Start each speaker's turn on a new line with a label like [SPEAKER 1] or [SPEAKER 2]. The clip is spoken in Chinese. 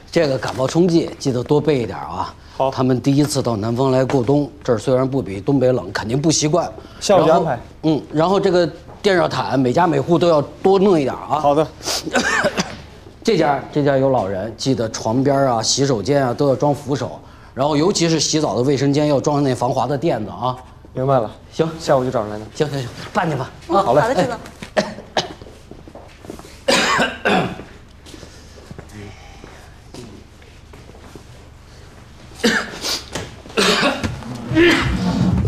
[SPEAKER 1] 这个感冒冲剂记得多备一点啊。
[SPEAKER 2] 好，
[SPEAKER 1] 他们第一次到南方来过冬，这儿虽然不比东北冷，肯定不习惯。
[SPEAKER 2] 下午就安排。
[SPEAKER 1] 然后这个电热毯每家每户都要多弄一点啊。
[SPEAKER 2] 好的。
[SPEAKER 1] 这家有老人，记得床边啊、洗手间啊都要装扶手，然后尤其是洗澡的卫生间要装那防滑的垫子啊。
[SPEAKER 2] 明白了。
[SPEAKER 1] 行，
[SPEAKER 2] 下午就找人来呢。
[SPEAKER 1] 行，办去吧。
[SPEAKER 3] 好嘞。好的，这个。